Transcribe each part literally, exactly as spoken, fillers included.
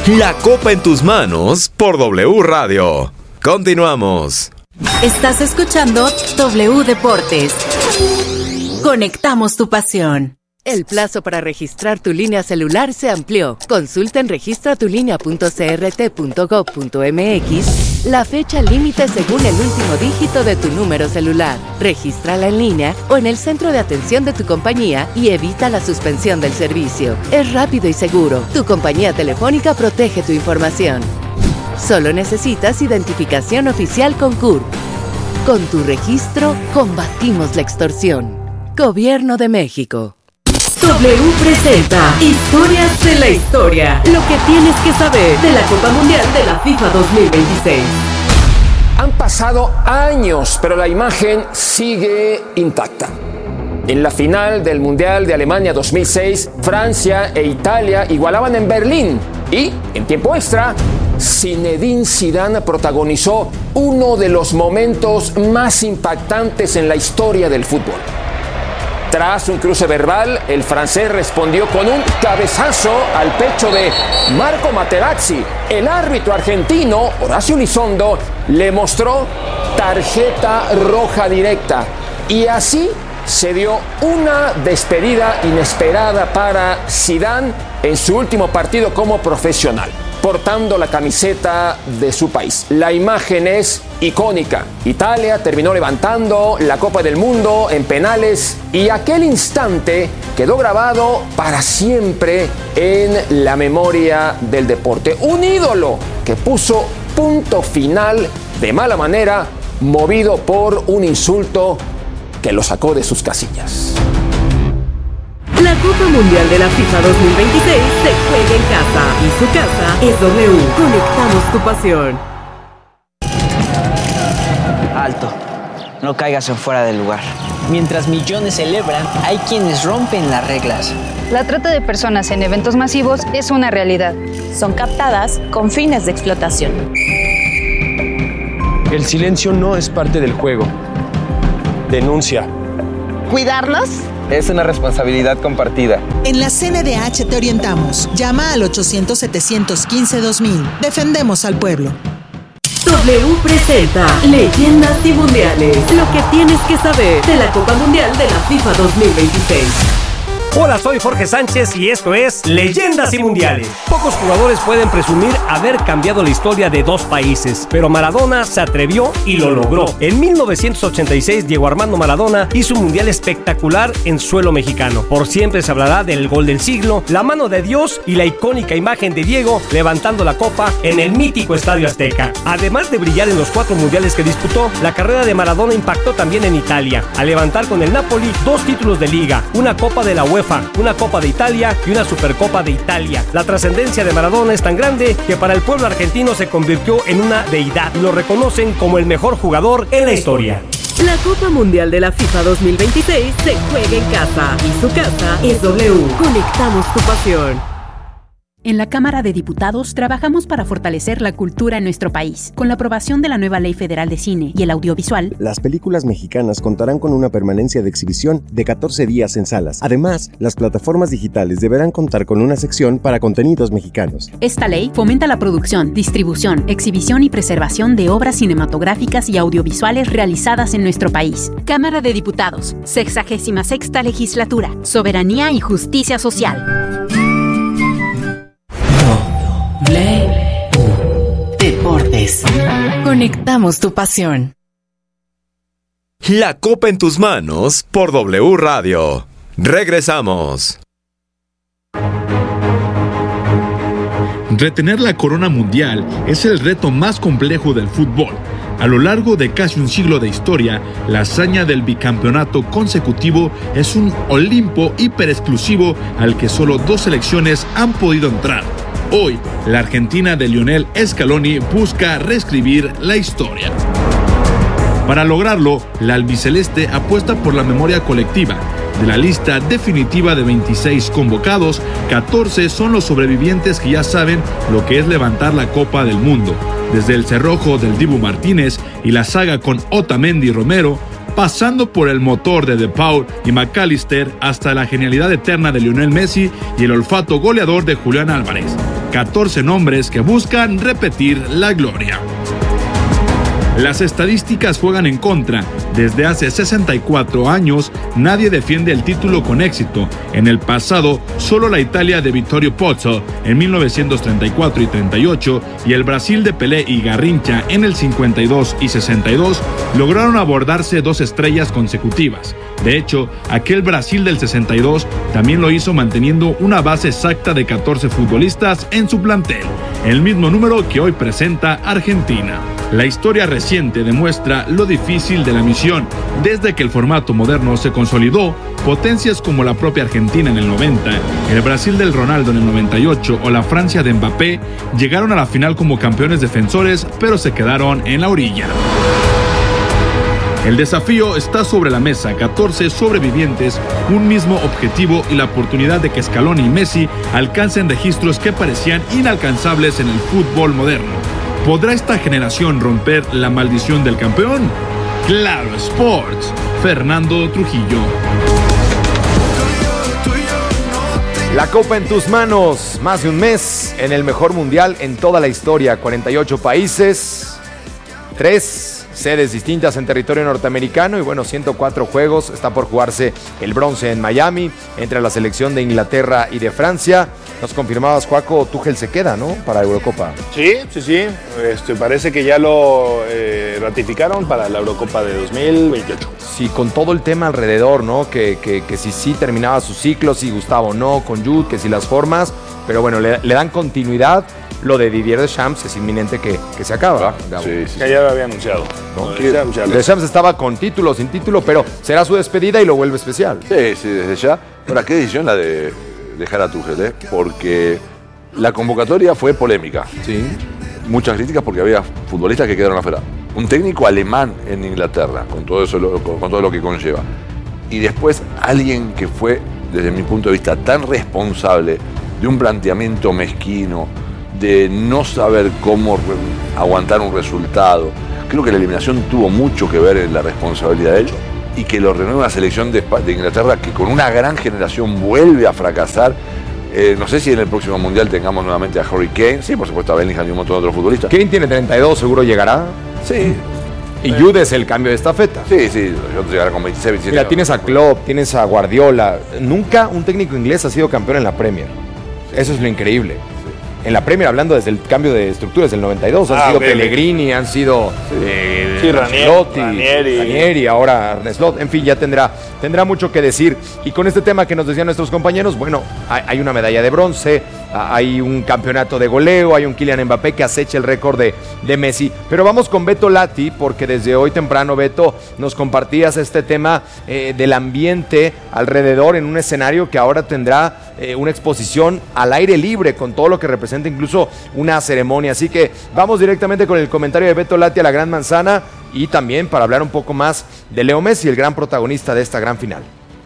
La copa en tus manos por W Radio. Continuamos. Estás escuchando W Deportes. Conectamos tu pasión. El plazo para registrar tu línea celular se amplió. Consulta en registra tu línea punto c r t punto gov punto m x la fecha límite según el último dígito de tu número celular. Regístrala en línea o en el centro de atención de tu compañía y evita la suspensión del servicio. Es rápido y seguro. Tu compañía telefónica protege tu información. Solo necesitas identificación oficial con C U R P. Con tu registro, combatimos la extorsión. Gobierno de México. W presenta Historias de la Historia. Lo que tienes que saber de la Copa Mundial de la FIFA dos mil veintiséis. Han pasado años, pero la imagen sigue intacta. En la final del Mundial de Alemania dos mil seis, Francia e Italia igualaban en Berlín. Y, en tiempo extra, Zinedine Zidane protagonizó uno de los momentos más impactantes en la historia del fútbol. Tras un cruce verbal, el francés respondió con un cabezazo al pecho de Marco Materazzi. El árbitro argentino, Horacio Elizondo, le mostró tarjeta roja directa. Y así se dio una despedida inesperada para Zidane en su último partido como profesional, portando la camiseta de su país. La imagen es icónica. Italia terminó levantando la Copa del Mundo en penales y aquel instante quedó grabado para siempre en la memoria del deporte. Un ídolo que puso punto final de mala manera, movido por un insulto que lo sacó de sus casillas. La Copa Mundial de la FIFA dos mil veintiséis se juega en casa y su casa es W. Conectamos tu pasión. Alto, no caigas en fuera del lugar. Mientras millones celebran, hay quienes rompen las reglas. La trata de personas en eventos masivos es una realidad. Son captadas con fines de explotación. El silencio no es parte del juego. Denuncia. ¿Cuidarlos? Es una responsabilidad compartida. En la C N D H te orientamos. Llama al ochocientos, setecientos quince, dos mil. Defendemos al pueblo. W presenta Leyendas y Mundiales. Lo que tienes que saber de la Copa Mundial de la FIFA dos mil veintiséis. Hola, soy Jorge Sánchez y esto es Leyendas y Mundiales. Pocos jugadores pueden presumir haber cambiado la historia de dos países, pero Maradona se atrevió y lo logró. En mil novecientos ochenta y seis, Diego Armando Maradona hizo un mundial espectacular en suelo mexicano. Por siempre se hablará del gol del siglo, la mano de Dios y la icónica imagen de Diego levantando la copa en el mítico Estadio Azteca. Además de brillar en los cuatro mundiales que disputó, la carrera de Maradona impactó también en Italia, al levantar con el Napoli dos títulos de liga, una Copa de la UEFA, una Copa de Italia y una Supercopa de Italia. La trascendencia de Maradona es tan grande que para el pueblo argentino se convirtió en una deidad y lo reconocen como el mejor jugador en la historia. La Copa Mundial de la FIFA dos mil veintiséis se juega en casa y su casa es W. Conectamos tu pasión. En la Cámara de Diputados trabajamos para fortalecer la cultura en nuestro país. Con la aprobación de la nueva Ley Federal de Cine y el Audiovisual, las películas mexicanas contarán con una permanencia de exhibición de catorce días en salas. Además, las plataformas digitales deberán contar con una sección para contenidos mexicanos. Esta ley fomenta la producción, distribución, exhibición y preservación de obras cinematográficas y audiovisuales realizadas en nuestro país. Cámara de Diputados, sexagésima sexta legislatura, soberanía y justicia social. Deportes. Conectamos tu pasión. La copa en tus manos por W Radio. Regresamos. Retener la corona mundial es el reto más complejo del fútbol. A lo largo de casi un siglo de historia, la hazaña del bicampeonato consecutivo es un Olimpo hiperexclusivo al que solo dos selecciones han podido entrar. Hoy, la Argentina de Lionel Scaloni busca reescribir la historia. Para lograrlo, la albiceleste apuesta por la memoria colectiva. De la lista definitiva de veintiséis convocados, catorce son los sobrevivientes que ya saben lo que es levantar la Copa del Mundo. Desde el cerrojo del Dibu Martínez y la saga con Otamendi y Romero, pasando por el motor de De Paul y McAllister hasta la genialidad eterna de Lionel Messi y el olfato goleador de Julián Álvarez. catorce nombres que buscan repetir la gloria. Las estadísticas juegan en contra. Desde hace sesenta y cuatro años, nadie defiende el título con éxito. En el pasado, solo la Italia de Vittorio Pozzo en mil novecientos treinta y cuatro y treinta y ocho y el Brasil de Pelé y Garrincha en el cincuenta y dos y sesenta y dos lograron abordarse dos estrellas consecutivas. De hecho, aquel Brasil del sesenta y dos también lo hizo manteniendo una base exacta de catorce futbolistas en su plantel, el mismo número que hoy presenta Argentina. La historia reciente demuestra lo difícil de la misión. Desde que el formato moderno se consolidó, potencias como la propia Argentina en el noventa, el Brasil del Ronaldo en el noventa y ocho o la Francia de Mbappé llegaron a la final como campeones defensores, pero se quedaron en la orilla. El desafío está sobre la mesa, catorce sobrevivientes, un mismo objetivo y la oportunidad de que Scaloni y Messi alcancen registros que parecían inalcanzables en el fútbol moderno. ¿Podrá esta generación romper la maldición del campeón? Claro Sports, Fernando Trujillo. La Copa en tus manos, más de un mes en el mejor mundial en toda la historia, cuarenta y ocho países, tres sedes distintas en territorio norteamericano y bueno, ciento cuatro juegos. Está por jugarse el bronce en Miami entre la selección de Inglaterra y de Francia. Nos confirmabas, Joaco, Tuchel se queda, ¿no? Para Eurocopa. Sí, sí, sí. Este, parece que ya lo eh, ratificaron para la Eurocopa de dos mil veintiocho. Sí, con todo el tema alrededor, ¿no? Que, que, que si sí terminaba su ciclo, si gustaba o no, con Jude, que si las formas. Pero bueno, le, le dan continuidad. Lo de Didier Deschamps es inminente que, que se acaba. Ah, sí, sí, que ya lo había anunciado. ¿No? Deschamps estaba con título, sin título, pero será su despedida y lo vuelve especial. Sí, sí, desde ya. Ahora, qué decisión la de dejar a Tuchel, ¿eh? Porque la convocatoria fue polémica. Sí. Muchas críticas porque había futbolistas que quedaron afuera. Un técnico alemán en Inglaterra, con todo eso, con, con todo lo que conlleva. Y después alguien que fue, desde mi punto de vista, tan responsable de un planteamiento mezquino, de no saber cómo re- aguantar un resultado. Creo que la eliminación tuvo mucho que ver en la responsabilidad de él y que lo renueva la selección de, de Inglaterra, que con una gran generación vuelve a fracasar. Eh, no sé si en el próximo Mundial tengamos nuevamente a Harry Kane, sí, por supuesto a Bellingham y un montón de otros futbolistas. Kane tiene treinta y dos, seguro llegará. Sí. Y Jude es el cambio de estafeta. Sí, sí, yo llegará con veintiséis, veintisiete. Mira, tienes a Klopp, tienes a Guardiola. Nunca un técnico inglés ha sido campeón en la Premier. Eso es lo increíble. En la Premier, hablando desde el cambio de estructuras del noventa y dos, han ah, sido okay, Pellegrini, han sido sí. eh, sí, Ranieri, Ranieri, Ranieri, ahora Arne Slot, en fin, ya tendrá, tendrá mucho que decir. Y con este tema que nos decían nuestros compañeros, bueno, hay, hay una medalla de bronce, hay un campeonato de goleo, hay un Kylian Mbappé que acecha el récord de, de Messi. Pero vamos con Beto Lati, porque desde hoy temprano, Beto, nos compartías este tema eh, del ambiente alrededor en un escenario que ahora tendrá eh, una exposición al aire libre, con todo lo que representa incluso una ceremonia. Así que vamos directamente con el comentario de Beto Lati a la Gran Manzana y también para hablar un poco más de Leo Messi, el gran protagonista de esta gran final.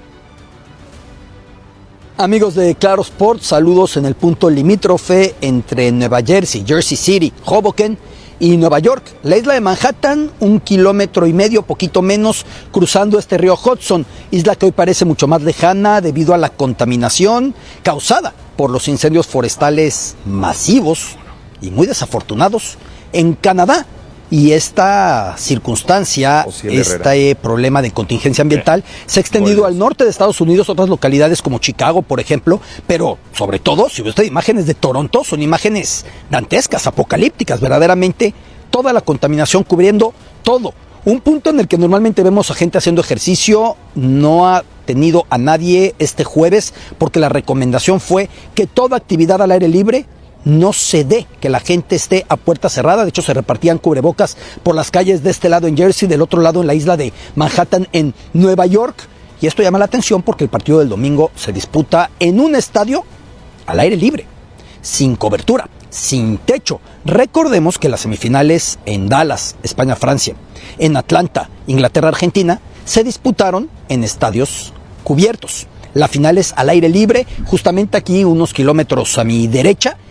Amigos de Claro Sports, saludos en el punto limítrofe entre Nueva Jersey, Jersey City, Hoboken y Nueva York, la isla de Manhattan, un kilómetro y medio, poquito menos, cruzando este río Hudson, isla que hoy parece mucho más lejana debido a la contaminación causada por los incendios forestales masivos y muy desafortunados en Canadá. Y esta circunstancia, este problema de contingencia ambiental, se ha extendido al norte de Estados Unidos, otras localidades como Chicago, por ejemplo, pero sobre todo, si ve usted imágenes de Toronto, son imágenes dantescas, apocalípticas, verdaderamente, toda la contaminación cubriendo todo. Un punto en el que normalmente vemos a gente haciendo ejercicio, no ha tenido a nadie este jueves, porque la recomendación fue que toda actividad al aire libre no se dé, que la gente esté a puerta cerrada. De hecho, se repartían cubrebocas por las calles de este lado en Jersey, del otro lado en la isla de Manhattan en Nueva York. Y esto llama la atención porque el partido del domingo se disputa en un estadio al aire libre, sin cobertura, sin techo. Recordemos que las semifinales en Dallas, España-Francia, en Atlanta, Inglaterra-Argentina, se disputaron en estadios cubiertos. La final es al aire libre, justamente aquí, unos kilómetros a mi derecha,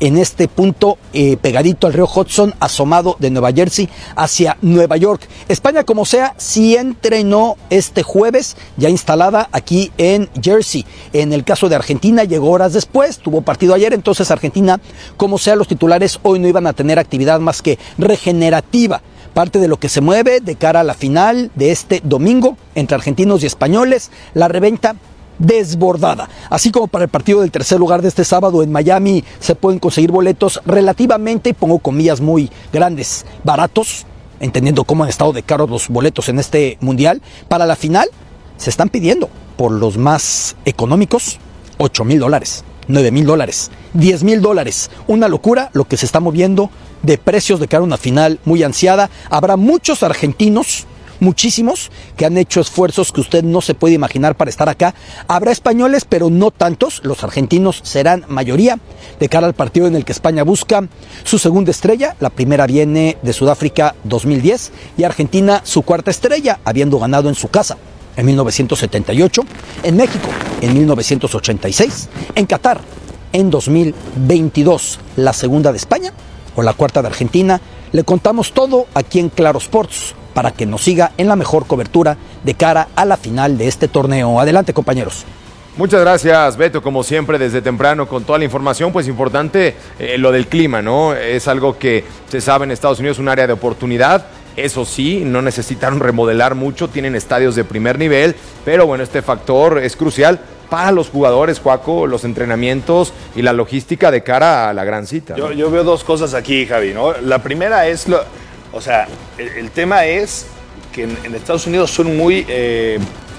en este punto eh, pegadito al río Hudson, asomado de Nueva Jersey hacia Nueva York. España, como sea, sí entrenó este jueves, ya instalada aquí en Jersey. En el caso de Argentina, llegó horas después, tuvo partido ayer, entonces Argentina, como sea, los titulares hoy no iban a tener actividad más que regenerativa. Parte de lo que se mueve de cara a la final de este domingo entre argentinos y españoles, la reventa desbordada. Así como para el partido del tercer lugar de este sábado en Miami se pueden conseguir boletos relativamente, y pongo comillas muy grandes, baratos, entendiendo cómo han estado de caros los boletos en este mundial. Para la final se están pidiendo por los más económicos ocho mil dólares, nueve mil dólares, diez mil dólares. Una locura lo que se está moviendo de precios de cara a una final muy ansiada. Habrá muchos argentinos, muchísimos, que han hecho esfuerzos que usted no se puede imaginar para estar acá. Habrá españoles, pero no tantos. Los argentinos serán mayoría de cara al partido en el que España busca su segunda estrella. La primera viene de Sudáfrica dos mil diez y Argentina su cuarta estrella, habiendo ganado en su casa en mil novecientos setenta y ocho, en México en mil novecientos ochenta y seis, en Qatar en dos mil veintidós, la segunda de España o la cuarta de Argentina. Le contamos todo aquí en Claro Sports para que nos siga en la mejor cobertura de cara a la final de este torneo. Adelante, compañeros. Muchas gracias, Beto, como siempre, desde temprano con toda la información. Pues importante eh, lo del clima, ¿no? Es algo que se sabe en Estados Unidos, un área de oportunidad. Eso sí, no necesitaron remodelar mucho, tienen estadios de primer nivel, pero bueno, este factor es crucial para los jugadores, Joaco, los entrenamientos y la logística de cara a la gran cita. Yo, yo veo dos cosas aquí, Javi, ¿no? La primera es, lo, o sea, el, el tema es que en, en Estados Unidos son muy eh,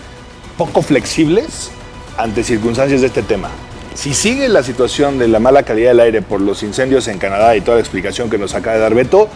poco flexibles ante circunstancias de este tema. Si sigue la situación de la mala calidad del aire por los incendios en Canadá y toda la explicación que nos acaba de dar Beto,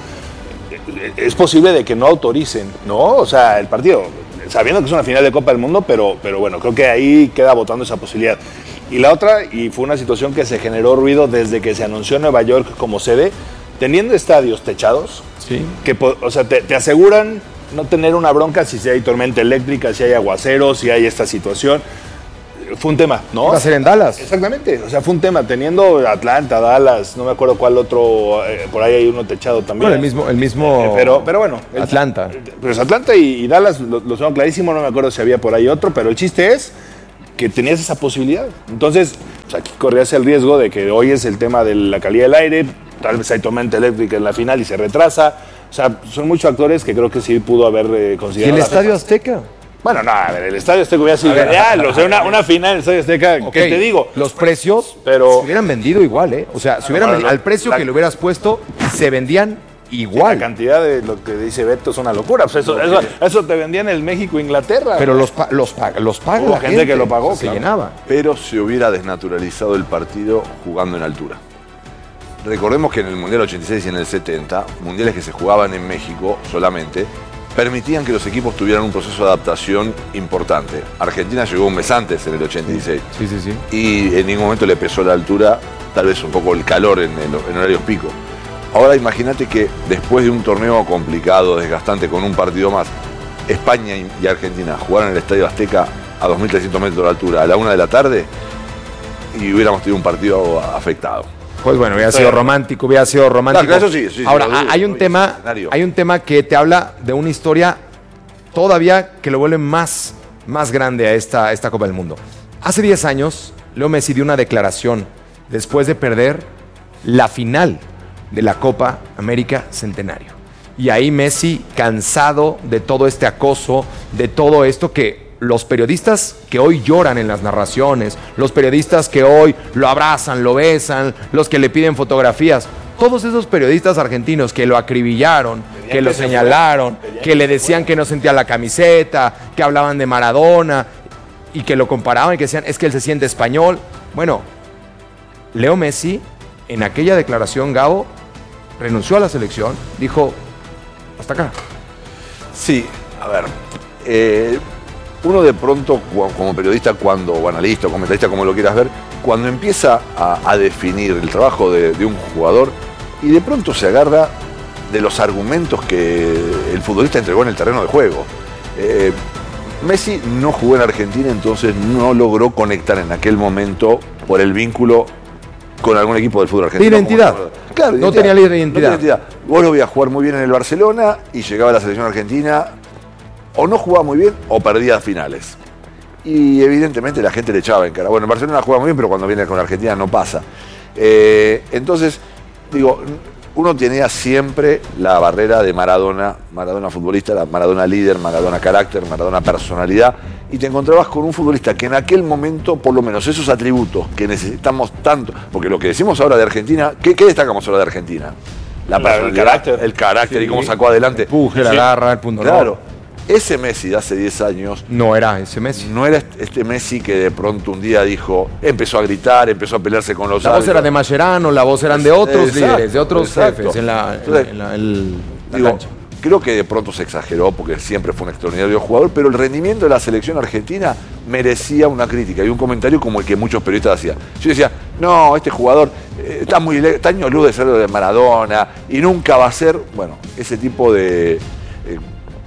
es posible de que no autoricen, ¿no? O sea, el partido, sabiendo que es una final de Copa del Mundo, pero, pero bueno, creo que ahí queda votando esa posibilidad. Y la otra, y fue una situación que se generó ruido desde que se anunció Nueva York como sede, teniendo estadios techados, sí, que, o sea, te, te aseguran no tener una bronca si hay tormenta eléctrica, si hay aguacero, si hay esta situación. Fue un tema, ¿no? Va a ser en Dallas. Exactamente, o sea, fue un tema, teniendo Atlanta, Dallas, no me acuerdo cuál otro, eh, por ahí hay uno techado también. Bueno, el mismo, el mismo eh, pero, pero bueno. Atlanta. El, pues Atlanta y, y Dallas lo, lo tengo clarísimo, no me acuerdo si había por ahí otro, pero el chiste es que tenías esa posibilidad. Entonces, pues aquí corrías el riesgo de que hoy es el tema de la calidad del aire, tal vez hay tormenta eléctrica en la final y se retrasa. O sea, son muchos actores que creo que sí pudo haber eh, considerado. ¿Y el Estadio Azteca? Bueno, no, a ver, el Estadio Azteca hubiera sido ideal, o sea, una, una final en el Estadio Azteca, okay. ¿Qué te digo? Los precios pero se hubieran vendido igual, ¿eh? O sea, si hubieran vendido, al precio la, que le hubieras puesto, se vendían igual. La cantidad de lo que dice Beto es una locura, pues eso, eso, eso te vendían en México, Inglaterra. Pero los, pa, los, pa, los paga la, la gente, gente que lo pagó, se claro. llenaba. Pero se hubiera desnaturalizado el partido jugando en altura. Recordemos que en el Mundial ochenta y seis y en el setenta, mundiales que se jugaban en México solamente, permitían que los equipos tuvieran un proceso de adaptación importante. Argentina llegó un mes antes, en el ochenta y seis. Sí, sí, sí. Y en ningún momento le pesó la altura, tal vez un poco el calor en, el, en horarios pico. Ahora imagínate que después de un torneo complicado, desgastante, con un partido más, España y Argentina jugaran en el Estadio Azteca a dos mil trescientos metros de altura a la una de la tarde y hubiéramos tenido un partido afectado. Pues bueno, hubiera sido romántico, hubiera sido romántico. Claro, eso sí, sí, Ahora, sí, hay un tema, hay un tema que te habla de una historia todavía que lo vuelve más, más grande a esta, esta Copa del Mundo. Hace diez años, Leo Messi dio una declaración después de perder la final de la Copa América Centenario. Y ahí Messi, cansado de todo este acoso, de todo esto que los periodistas que hoy lloran en las narraciones, los periodistas que hoy lo abrazan, lo besan, los que le piden fotografías, todos esos periodistas argentinos que lo acribillaron, que lo señalaron, que le decían que no sentía la camiseta, que hablaban de Maradona y que lo comparaban y que decían, es que él se siente español. Bueno, Leo Messi, en aquella declaración, Gabo, renunció a la selección, dijo, hasta acá. Sí, a ver, eh... uno de pronto, como periodista, cuando, o analista, o comentarista, como lo quieras ver, cuando empieza a, a definir el trabajo de, de un jugador y de pronto se agarra de los argumentos que el futbolista entregó en el terreno de juego. Eh, Messi no jugó en Argentina, entonces no logró conectar en aquel momento por el vínculo con algún equipo del fútbol argentino. De identidad. Claro, no tenía la identidad. No tenía identidad. Vos lo veías jugar muy bien en el Barcelona y llegaba a la selección argentina, o no jugaba muy bien o perdía finales. Y evidentemente la gente le echaba en cara. Bueno, en Barcelona juega muy bien, pero cuando viene con Argentina no pasa. Eh, entonces, digo, uno tenía siempre la barrera de Maradona, Maradona futbolista, la Maradona líder, Maradona carácter, Maradona personalidad, y te encontrabas con un futbolista que en aquel momento, por lo menos esos atributos que necesitamos tanto, porque lo que decimos ahora de Argentina, ¿qué, qué destacamos ahora de Argentina? La personalidad, el carácter, el carácter sí, y cómo sacó adelante. El empuje, la sí. garra, el punto. Claro. Ese Messi de hace diez años... No era ese Messi. No era este Messi que de pronto un día dijo, empezó a gritar, empezó a pelearse con los La árbitros. Voz era de Mascherano, la voz eran de otros exacto, líderes, de otros exacto. jefes en la, Entonces, en la, el, la digo, cancha. Creo que de pronto se exageró porque siempre fue un extraordinario jugador, pero el rendimiento de la selección argentina merecía una crítica y un comentario como el que muchos periodistas hacían. Yo decía, no, este jugador eh, está muy está años luz de ser lo de Maradona y nunca va a ser, bueno, ese tipo de... Eh,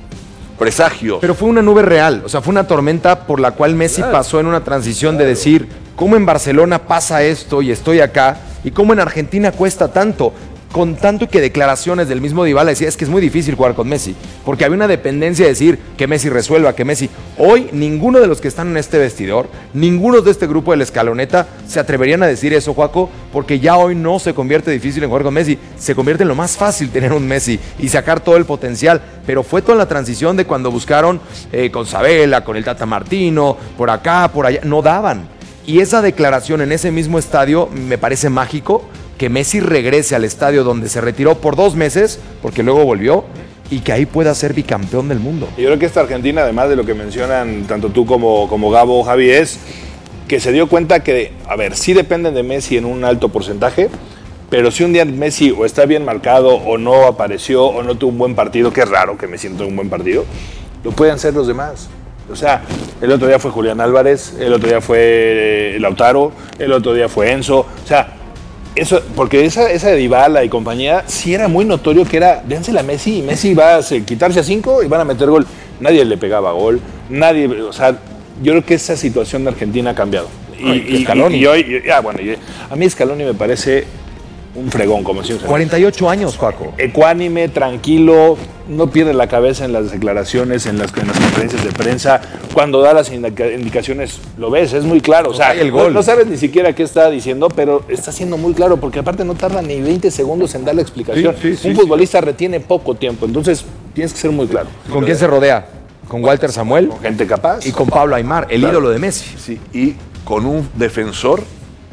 presagios. Pero fue una nube real, o sea, fue una tormenta por la cual Messi claro. pasó en una transición claro. de decir, ¿cómo en Barcelona pasa esto y estoy acá? ¿Y cómo en Argentina cuesta tanto? Con tanto que declaraciones del mismo Dybala decía, es que es muy difícil jugar con Messi, porque había una dependencia de decir que Messi resuelva, que Messi... Hoy ninguno de los que están en este vestidor, ninguno de este grupo de la escaloneta se atreverían a decir eso, Joaco, porque ya hoy no se convierte difícil en jugar con Messi, se convierte en lo más fácil tener un Messi y sacar todo el potencial, pero fue toda la transición de cuando buscaron eh, con Sabella, con el Tata Martino, por acá, por allá, no daban. Y esa declaración en ese mismo estadio me parece mágico, que Messi regrese al estadio donde se retiró por dos meses, porque luego volvió, y que ahí pueda ser bicampeón del mundo. Yo creo que esta Argentina, además de lo que mencionan tanto tú como, como Gabo, Javi, es que se dio cuenta que, a ver, sí dependen de Messi en un alto porcentaje, pero si un día Messi o está bien marcado, o no apareció, o no tuvo un buen partido, que es raro que Messi no tenga un buen partido, lo pueden hacer los demás. O sea, el otro día fue Julián Álvarez, el otro día fue Lautaro, el otro día fue Enzo, o sea... Eso, porque esa, esa de Dybala y compañía, sí era muy notorio que era, dénsela a Messi, y Messi va a quitarse a cinco y van a meter gol. Nadie le pegaba gol, nadie, o sea, yo creo que esa situación de Argentina ha cambiado. Y, Ay, y, Scaloni. y, y hoy, y, ah, bueno, y, a mí Scaloni me parece un fregón, como decimos. cuarenta y ocho años, Joaco. Ecuánime, tranquilo, no pierde la cabeza en las declaraciones, en las, en las conferencias de prensa. Cuando da las indicaciones, lo ves, es muy claro. O sea, el gol. No, no sabes ni siquiera qué está diciendo, pero está siendo muy claro, porque aparte no tarda ni veinte segundos en dar la explicación. Sí, sí, sí, un futbolista sí. retiene poco tiempo, entonces tienes que ser muy claro. ¿Con quién se rodea? Con Walter Samuel. Con gente capaz. Y con Pablo Aimar, el claro. ídolo de Messi. Sí, y con un defensor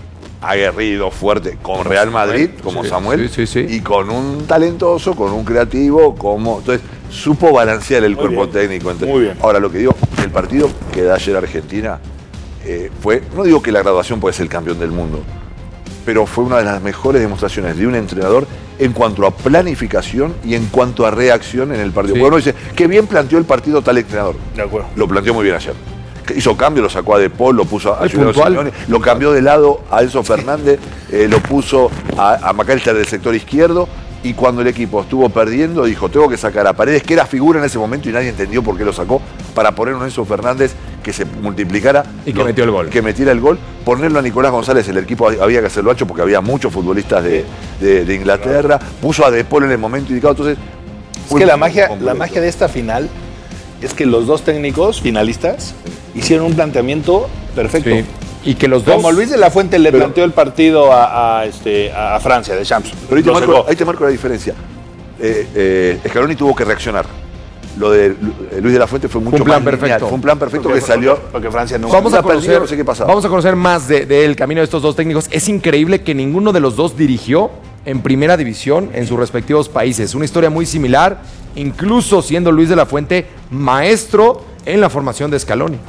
aguerrido, fuerte, con Real Madrid, como sí, Samuel, sí, sí, sí. y con un talentoso, con un creativo, como... Entonces, supo balancear el muy cuerpo bien. técnico. Entonces, muy bien. Ahora, lo que digo, el partido que da ayer Argentina eh, fue... No digo que la graduación puede ser el campeón del mundo, pero fue una de las mejores demostraciones de un entrenador en cuanto a planificación y en cuanto a reacción en el partido. Sí. Porque uno dice, qué bien planteó el partido tal entrenador. De acuerdo. Lo planteó muy bien ayer. Hizo cambio, lo sacó a De Paul, lo puso a Simeone, lo cambió de lado a Enzo Fernández, eh, lo puso a, a McAllister del sector izquierdo, y cuando el equipo estuvo perdiendo dijo, tengo que sacar a Paredes, que era figura en ese momento y nadie entendió por qué lo sacó, para poner a Enzo Fernández que se multiplicara y que lo, metió el gol. Que metiera el gol, ponerlo a Nicolás González, el equipo había que hacerlo ancho porque había muchos futbolistas de, de, de Inglaterra, puso a De Paul en el momento indicado, entonces... Es que la magia, la magia de esta final es que los dos técnicos finalistas hicieron un planteamiento perfecto. Sí. Y que los dos... Como Luis de la Fuente le pero, planteó el partido a, a, este, a Francia, de Champs. Pero ahí te, marco, ahí te marco la diferencia. Eh, eh, Scaloni tuvo que reaccionar. Lo de Luis de la Fuente fue mucho fue un plan más perfecto. lineal. Fue un plan perfecto porque, que salió... Porque, porque Francia no... Vamos a, conocer, no sé qué pasaba. vamos a conocer más del de, de camino de estos dos técnicos. Es increíble que ninguno de los dos dirigió en primera división en sus respectivos países. Una historia muy similar, incluso siendo Luis de la Fuente maestro en la formación de Scaloni.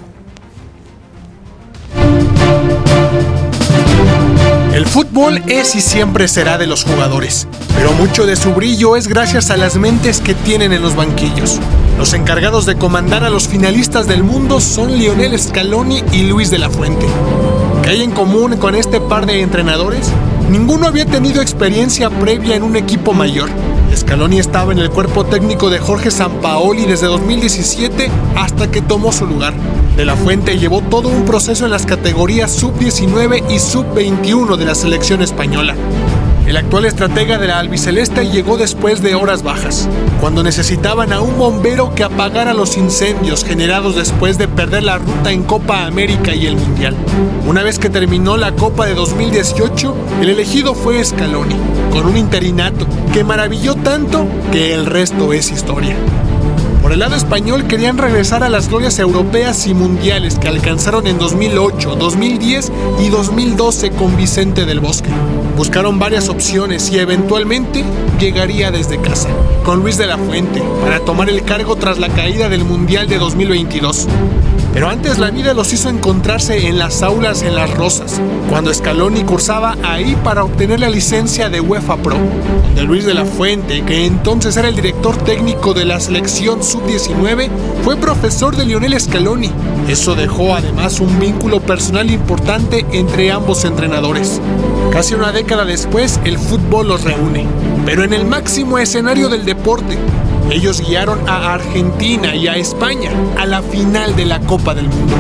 El fútbol es y siempre será de los jugadores, pero mucho de su brillo es gracias a las mentes que tienen en los banquillos. Los encargados de comandar a los finalistas del mundo son Lionel Scaloni y Luis de la Fuente. ¿Qué hay en común con este par de entrenadores? Ninguno había tenido experiencia previa en un equipo mayor, Scaloni estaba en el cuerpo técnico de Jorge Sampaoli desde dos mil diecisiete hasta que tomó su lugar. De la Fuente llevó todo un proceso en las categorías sub diecinueve y sub veintiuno de la selección española. El actual estratega de la albiceleste llegó después de horas bajas, cuando necesitaban a un bombero que apagara los incendios generados después de perder la ruta en Copa América y el Mundial. Una vez que terminó la Copa de dos mil dieciocho, el elegido fue Scaloni, con un interinato que maravilló tanto que el resto es historia. Por el lado español querían regresar a las glorias europeas y mundiales que alcanzaron en dos mil ocho, dos mil diez y dos mil doce con Vicente del Bosque. Buscaron varias opciones y eventualmente llegaría desde casa, con Luis de la Fuente, para tomar el cargo tras la caída del Mundial de dos mil veintidós. Pero antes la vida los hizo encontrarse en las aulas en Las Rosas, cuando Scaloni cursaba ahí para obtener la licencia de UEFA Pro, donde Luis de la Fuente, que entonces era el director técnico de la selección sub diecinueve, fue profesor de Lionel Scaloni. Eso dejó además un vínculo personal importante entre ambos entrenadores. Casi una década después, el fútbol los reúne, pero en el máximo escenario del deporte. Ellos guiaron a Argentina y a España a la final de la Copa del Mundo.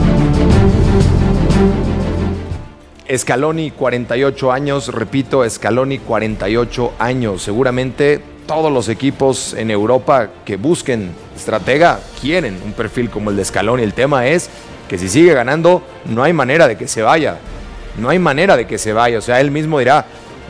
Scaloni, cuarenta y ocho años, repito, Scaloni, cuarenta y ocho años. Seguramente todos los equipos en Europa que busquen estratega quieren un perfil como el de Scaloni. El tema es que si sigue ganando, no hay manera de que se vaya. No hay manera de que se vaya. O sea, él mismo dirá,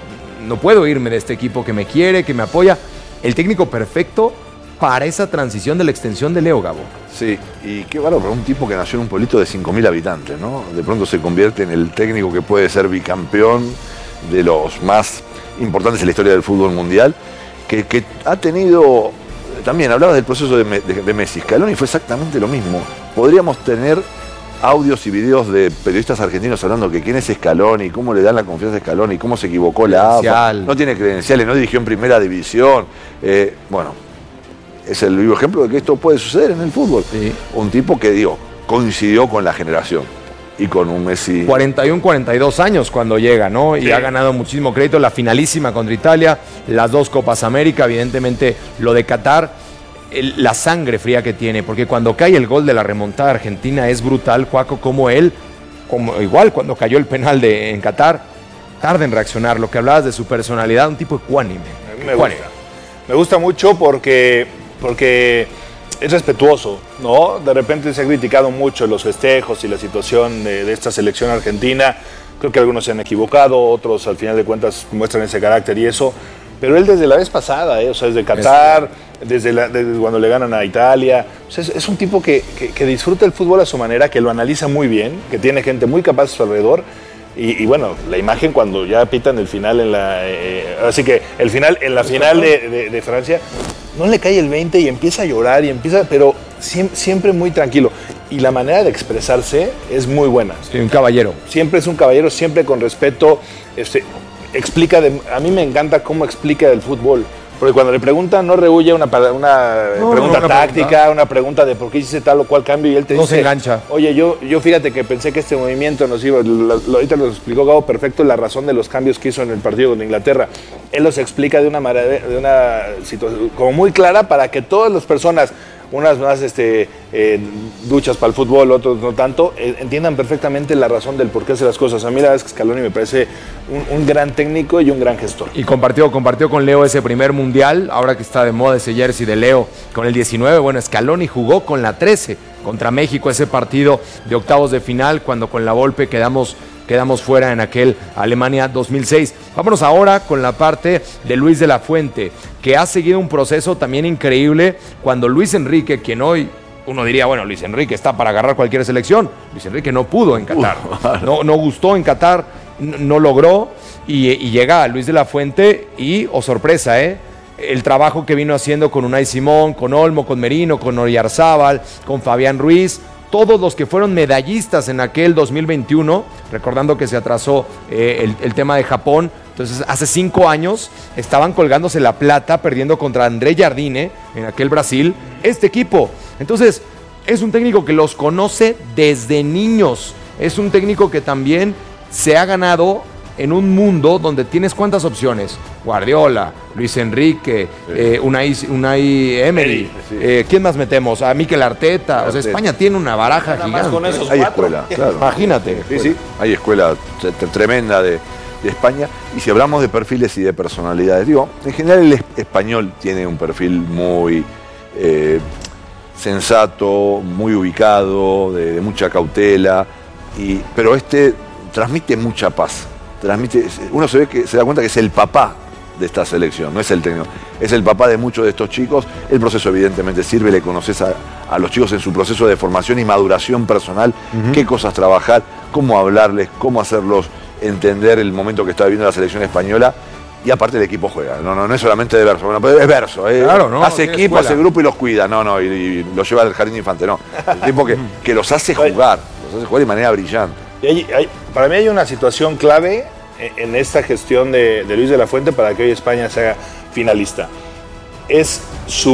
no puedo irme de este equipo que me quiere, que me apoya. El técnico perfecto para esa transición de la extensión de Leo, Gabo. Sí, y qué bárbaro para un tipo que nació en un pueblito de cinco mil habitantes, ¿no? De pronto se convierte en el técnico que puede ser bicampeón de los más importantes en la historia del fútbol mundial, que, que ha tenido, también hablabas del proceso de, de, de Messi. Scaloni fue exactamente lo mismo. Podríamos tener audios y videos de periodistas argentinos hablando que quién es Scaloni, cómo le dan la confianza a Scaloni, cómo se equivocó la A F A, no tiene credenciales, no dirigió en primera división. Eh, bueno, es el vivo ejemplo de que esto puede suceder en el fútbol. Sí. Un tipo que, digo, coincidió con la generación y con un Messi. cuarenta y uno, cuarenta y dos años cuando llega, ¿no? Y sí, ha ganado muchísimo crédito, la finalísima contra Italia, las dos Copas América, evidentemente lo de Qatar. El, la sangre fría que tiene, porque cuando cae el gol de la remontada argentina es brutal, Juaco, como él, como igual cuando cayó el penal de, en Qatar, tarda en reaccionar. Lo que hablabas de su personalidad, un tipo ecuánime. A mí me gusta, me gusta mucho porque, porque es respetuoso, ¿no? De repente se ha criticado mucho los festejos y la situación de, de esta selección argentina. Creo que algunos se han equivocado, otros al final de cuentas muestran ese carácter y eso. Pero él desde la vez pasada, ¿eh? O sea, desde Qatar, desde, la, desde cuando le ganan a Italia. O sea, es, es un tipo que, que, que disfruta el fútbol a su manera, que lo analiza muy bien, que tiene gente muy capaz a su alrededor. Y, y bueno, la imagen cuando ya pitan el final en la... Eh, así que el final, en la final de, de, de Francia, no le cae el veinte y empieza a llorar y empieza... Pero siempre, siempre muy tranquilo. Y la manera de expresarse es muy buena. Sí, un caballero. Siempre es un caballero, siempre con respeto. Este, explica, de, a mí me encanta cómo explica del fútbol, porque cuando le preguntan no rehuye una, una no, pregunta no, una táctica, pregunta. una pregunta de por qué hiciste tal o cual cambio y él te no dice, se engancha. Oye, yo, yo fíjate que pensé que este movimiento nos iba, lo, lo, ahorita lo explicó Gabo perfecto, la razón de los cambios que hizo en el partido con Inglaterra. Él los explica de una, de una situación como muy clara para que todas las personas, unas más este, eh, duchas para el fútbol, otros no tanto, eh, entiendan perfectamente la razón del por qué hace las cosas. A mí la verdad es que Scaloni me parece un, un gran técnico y un gran gestor. Y compartió, compartió con Leo ese primer mundial, ahora que está de moda ese jersey de Leo con el diecinueve. Bueno, Scaloni jugó con la trece contra México, ese partido de octavos de final, cuando con la Volpe quedamos... quedamos fuera en aquel Alemania dos mil seis. Vámonos ahora con la parte de Luis de la Fuente, que ha seguido un proceso también increíble cuando Luis Enrique, quien hoy uno diría, bueno, Luis Enrique está para agarrar cualquier selección. Luis Enrique no pudo en Qatar, uh, no, no gustó en Qatar, no logró, y, y llega Luis de la Fuente y, oh sorpresa, ¿eh? el trabajo que vino haciendo con Unai Simón, con Olmo, con Merino, con Oyarzábal, con Fabián Ruiz, todos los que fueron medallistas en aquel dos mil veintiuno, recordando que se atrasó eh, el, el tema de Japón. Entonces hace cinco años estaban colgándose la plata, perdiendo contra André Jardine en aquel Brasil, este equipo. Entonces es un técnico que los conoce desde niños, es un técnico que también se ha ganado en un mundo donde tienes cuántas opciones. Guardiola, Luis Enrique, sí. eh, Unai, Unai Emery. Sí. Eh, ¿Quién más metemos? A Mikel Arteta. Arteta. O sea, España tiene una baraja Nada gigante. Más con esos Hay cuatro. escuela, claro. Imagínate. Hay escuela, sí, sí. Hay escuela tremenda de, de España. Y si hablamos de perfiles y de personalidades, digo, en general el español tiene un perfil muy eh, sensato, muy ubicado, de, de mucha cautela, y, pero este transmite mucha paz. Transmite, uno se ve que se da cuenta que es el papá de esta selección, no es el técnico, es el papá de muchos de estos chicos. El proceso evidentemente sirve, le conoces a, a los chicos en su proceso de formación y maduración personal, uh-huh. qué cosas trabajar, cómo hablarles, cómo hacerlos entender el momento que está viviendo la selección española. Y aparte el equipo juega, no, no, no es solamente de verso, bueno, es verso, eh. claro, no, hace no equipo, escuela. hace grupo y los cuida, no, no, y, y los lleva al jardín infante, no. El tipo que, que los hace jugar, los hace jugar de manera brillante. Y hay, hay, para mí hay una situación clave en esta gestión de, de Luis de la Fuente para que hoy España sea finalista. Es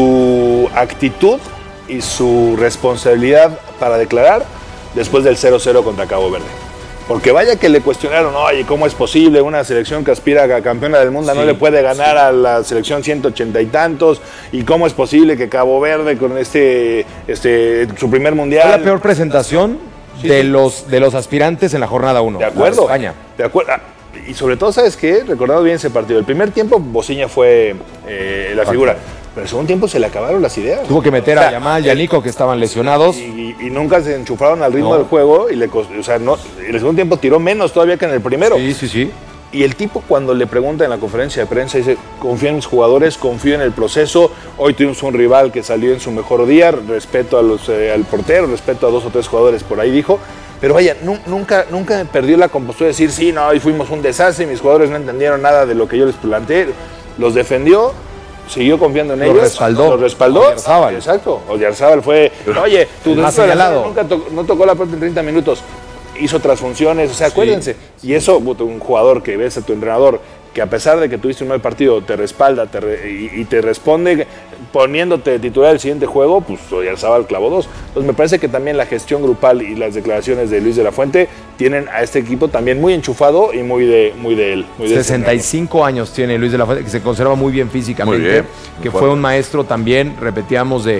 su actitud y su responsabilidad para declarar después del cero cero contra Cabo Verde. Porque vaya que le cuestionaron, oye, ¿cómo es posible una selección que aspira a campeona del mundo sí, no le puede ganar sí. a la selección ciento ochenta y tantos? ¿Y cómo es posible que Cabo Verde con este, este su primer mundial? Fue la peor presentación sí, de, sí. Los, de los aspirantes en la jornada uno. De acuerdo. España. De acuerdo. Y sobre todo, ¿sabes qué? Recordado bien ese partido. El primer tiempo, Bociña fue eh, la figura. Pero el segundo tiempo se le acabaron las ideas. Tuvo que meter o sea, a Yamal y a Nico, que estaban lesionados. Y, y, y nunca se enchufaron al ritmo no. del juego. Y le, o sea, no, el segundo tiempo tiró menos todavía que en el primero. Sí, sí, sí. Y el tipo, cuando le pregunta en la conferencia de prensa, dice, confío en mis jugadores, confío en el proceso. Hoy tuvimos un rival que salió en su mejor día. Respeto a los, eh, al portero, respeto a dos o tres jugadores por ahí, dijo. Pero vaya, nunca, nunca perdió la compostura de decir, sí, no, hoy fuimos un desastre, mis jugadores no entendieron nada de lo que yo les planteé. Los defendió, siguió confiando en lo ellos. Respaldó. Los respaldó. Oyarzábal. Exacto. Oyarzábal fue, oye, tu señalado. Nunca to no tocó la pelota en treinta minutos. Hizo otras funciones, o sea, acuérdense. Sí. Y eso, un jugador que ves a tu entrenador, que a pesar de que tuviste un mal partido, te respalda te re y, y te responde poniéndote titular el siguiente juego, pues Oyarzábal clavó dos. Entonces me parece que también la gestión grupal y las declaraciones de Luis de la Fuente tienen a este equipo también muy enchufado y muy de, muy de él. Muy de sesenta y cinco años tiene Luis de la Fuente, que se conserva muy bien físicamente, muy bien, que fue un maestro también, repetíamos, de,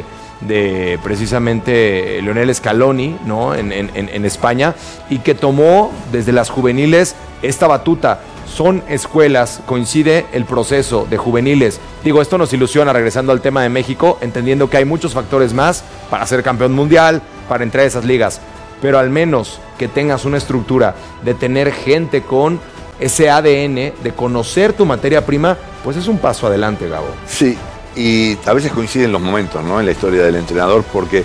de precisamente Lionel Scaloni, ¿no? en, en, en España, y que tomó desde las juveniles esta batuta. Son escuelas, coincide el proceso de juveniles. Digo, esto nos ilusiona regresando al tema de México, entendiendo que hay muchos factores más para ser campeón mundial, para entrar a esas ligas. Pero al menos que tengas una estructura de tener gente con ese A D N, de conocer tu materia prima, pues es un paso adelante, Gabo. Sí, y a veces coinciden los momentos, ¿no? En la historia del entrenador, porque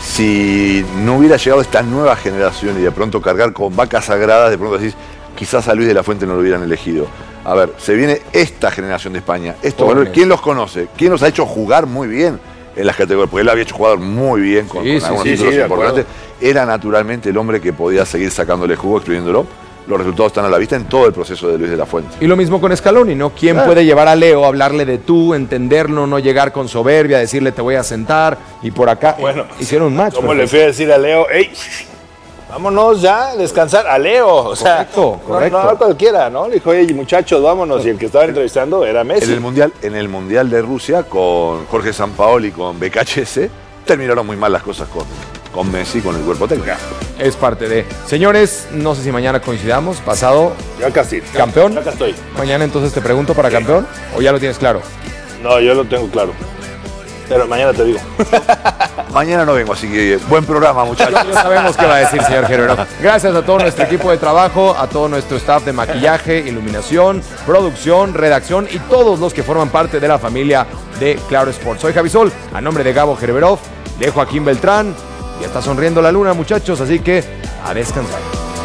si no hubiera llegado esta nueva generación y de pronto cargar con vacas sagradas, de pronto decís, quizás a Luis de la Fuente no lo hubieran elegido. A ver, se viene esta generación de España. Esto, ¿quién los conoce? ¿Quién los ha hecho jugar muy bien en las categorías? Porque él había hecho jugar muy bien con, sí, con sí, algunos sí, títulos sí, importantes. Era naturalmente el hombre que podía seguir sacándole jugo, exprimiéndolo. Los resultados están a la vista en todo el proceso de Luis de la Fuente. Y lo mismo con Scaloni, ¿no? ¿Quién claro. puede llevar a Leo, hablarle de tú, entenderlo, no llegar con soberbia, decirle te voy a sentar y por acá? Bueno, hicieron un match. ¿Cómo le fui a decir a Leo, hey, vámonos ya, descansar a Leo? O sea, correcto, correcto. No, no a cualquiera, ¿no? Le dijo, oye, muchachos, vámonos. Y el que estaba entrevistando era Messi. En el Mundial, en el mundial de Rusia, con Jorge Sampaoli y con B K H S, terminaron muy mal las cosas con, con Messi, con el cuerpo técnico. Es parte de... Señores, no sé si mañana coincidamos, pasado... Ya casi. ¿Campeón? Ya acá estoy. Mañana entonces te pregunto para campeón, ¿o ya lo tienes claro? No, yo lo tengo claro. Pero mañana te digo. Mañana no vengo, así que buen programa, muchachos. Ya sabemos qué va a decir, señor Gerberov. Gracias a todo nuestro equipo de trabajo, a todo nuestro staff de maquillaje, iluminación, producción, redacción y todos los que forman parte de la familia de Claro Sports. Soy Javi Sol, a nombre de Gabo Gerberov, de Joaquín Beltrán. Ya está sonriendo la luna, muchachos, así que a descansar.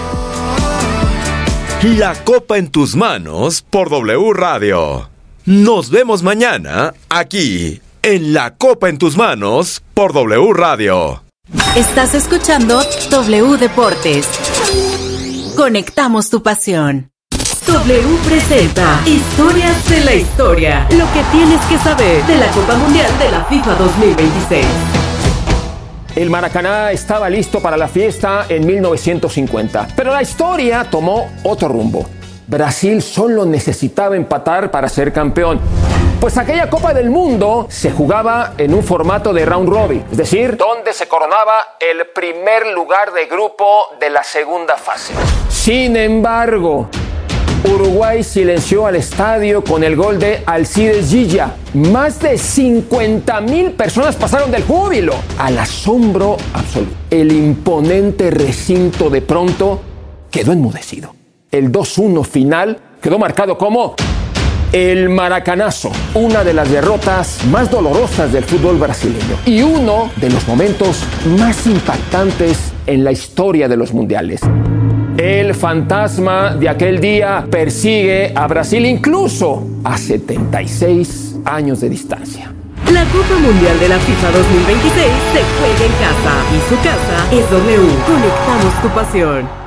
La copa en tus manos por W Radio. Nos vemos mañana aquí en La Copa en tus manos por W Radio. Estás escuchando W Deportes. Conectamos tu pasión. W presenta Historias de la Historia. Lo que tienes que saber de la Copa Mundial de la FIFA dos mil veintiséis. El Maracaná estaba listo para la fiesta en mil novecientos cincuenta, pero la historia tomó otro rumbo. Brasil solo necesitaba empatar para ser campeón. Pues aquella Copa del Mundo se jugaba en un formato de round robin, es decir, donde se coronaba el primer lugar de grupo de la segunda fase. Sin embargo, Uruguay silenció al estadio con el gol de Alcides Gilla. Más de cincuenta mil personas pasaron del júbilo al asombro absoluto. El imponente recinto de pronto quedó enmudecido. El dos uno final quedó marcado como el maracanazo, una de las derrotas más dolorosas del fútbol brasileño y uno de los momentos más impactantes en la historia de los mundiales. El fantasma de aquel día persigue a Brasil incluso a setenta y seis años de distancia. La Copa Mundial de la FIFA dos mil veintiséis se juega en casa y su casa es W. Conectamos tu pasión.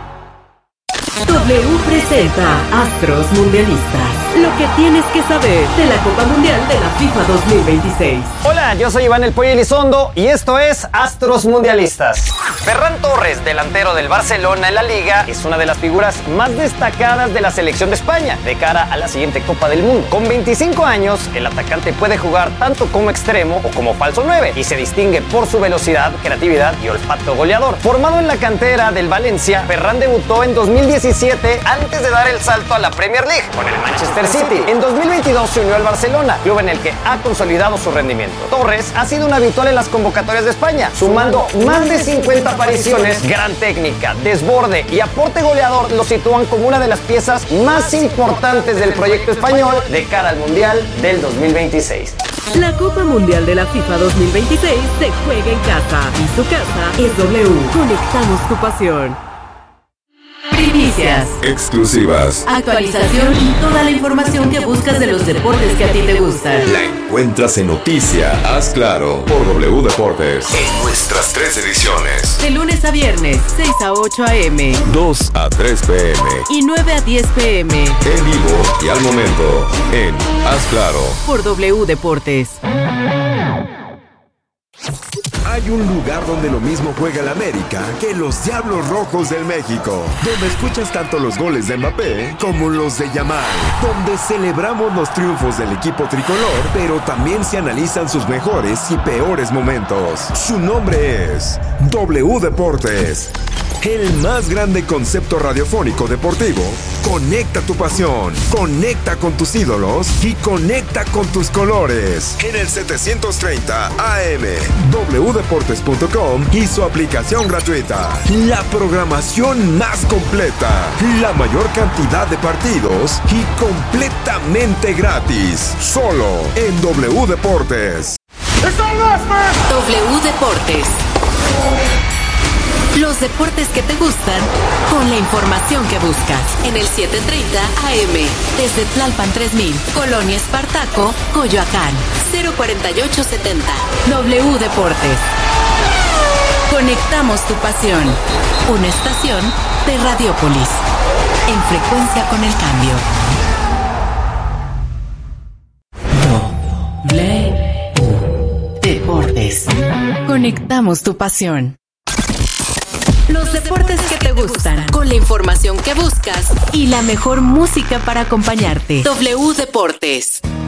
W presenta Astros Mundialistas. Lo que tienes que saber de la Copa Mundial de la FIFA dos mil veintiséis. Hola, yo soy Iván El Pollo Elizondo y esto es Astros Mundialistas. Ferran Torres, delantero del Barcelona en la Liga, es una de las figuras más destacadas de la selección de España de cara a la siguiente Copa del Mundo. Con veinticinco años, el atacante puede jugar tanto como extremo o como falso nueve y se distingue por su velocidad, creatividad y olfato goleador. Formado en la cantera del Valencia, Ferran debutó en dos mil diecisiete antes de dar el salto a la Premier League con el Manchester City. En dos mil veintidós se unió al Barcelona, club en el que ha consolidado su rendimiento. Torres ha sido un habitual en las convocatorias de España, sumando más de cincuenta apariciones. Gran técnica, desborde y aporte goleador lo sitúan como una de las piezas más importantes del proyecto español de cara al Mundial del dos mil veintiséis. La Copa Mundial de la FIFA dos mil veintiséis se juega en casa y su casa es W. Conectamos tu pasión. Primicias, exclusivas, actualización y toda la información que buscas de los deportes que a ti te gustan. La encuentras en Noticia, Haz Claro, por W Deportes. En nuestras tres ediciones. De lunes a viernes, seis a ocho a eme dos a tres pe eme y nueve a diez pe eme. En vivo y al momento, en Haz Claro, por W Deportes. Hay un lugar donde lo mismo juega el América que los Diablos Rojos del México, donde escuchas tanto los goles de Mbappé como los de Yamal, donde celebramos los triunfos del equipo tricolor, pero también se analizan sus mejores y peores momentos. Su nombre es W Deportes. El más grande concepto radiofónico deportivo. Conecta tu pasión, conecta con tus ídolos y conecta con tus colores. En el setecientos treinta A M, w deportes punto com y su aplicación gratuita. La programación más completa, la mayor cantidad de partidos y completamente gratis. Solo en W Deportes. W Deportes. Los deportes que te gustan, con la información que buscas. En el setecientos treinta A M, desde Tlalpan tres mil, Colonia Espartaco, Coyoacán, cero cuarenta y ocho setenta. W Deportes. Conectamos tu pasión. Una estación de Radiópolis. En frecuencia con el cambio. W Deportes. Conectamos tu pasión. Los deportes que te gustan, con la información que buscas y la mejor música para acompañarte. W Deportes.